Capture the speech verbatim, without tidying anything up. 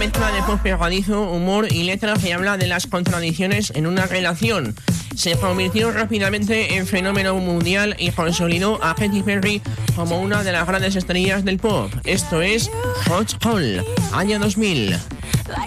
mezcla de pop pegadizo, humor y letra que habla de las contradicciones en una relación. Se convirtió rápidamente en fenómeno mundial y consolidó a Katy Perry como una de las grandes estrellas del pop. Esto es Hot Hole, año dos mil.